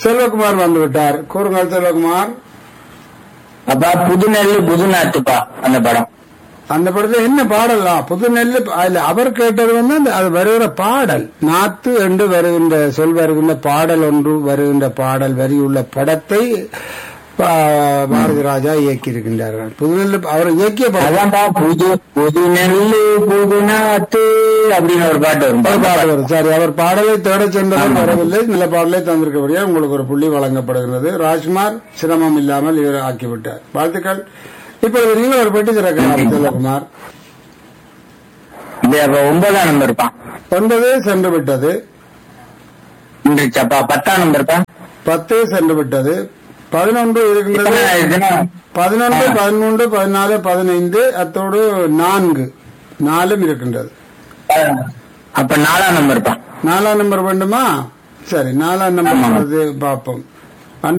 செல்வகுமார் வந்து விட்டார். கூறுங்கள் செல்வகுமார். அப்பா புதுநெல்லு புதுநாத்துப்பா அந்த படம். அந்த படத்துல என்ன பாடலாம்? புது நெல்லு. அதுல அவர் கேட்டது வந்து அது வருகிற பாடல் நாத்து என்று வருகின்ற சொல் வருகின்ற பாடல் ஒன்று வருகின்ற பாடல் வரி உள்ள படத்தை பாரதி ராஜா இயக்கி இருக்கின்றார்கள். புதுநெல்லு அவர் இயக்கிய அதான்ப்பா புது புது நெல்லு புது நாத்து அப்படின்னு ஒரு பாட்டு வரும். பாட்டு வரும். சரி, அவர் பாடலை தேட சென்றவர் வரவில்லை. நல்ல பாடலை தந்திருக்கபடியா உங்களுக்கு ஒரு புள்ளி வழங்கப்படுகிறது. ராஜ்குமார் சிரமம் இல்லாமல் இவர் ஆக்கிவிட்டார். வாழ்த்துக்கள். இப்பொழுது நீங்கள் ஒரு பெட்டி திறக்கலாம் செல்வகுமார். 9ஆம் நம்பர் 9 சென்று விட்டது. 10ஆம் நம்பர் 10 சென்று விட்டது. 11 இருக்கின்றது. 11, 13, 14, 15 அத்தோடு 4 இருக்கின்றது. அப்ப 4ஆம் நம்பர் 4ஆம் நம்பர் வேண்டுமா? சரி, 4ஆம் நம்பர் பார்ப்போம்.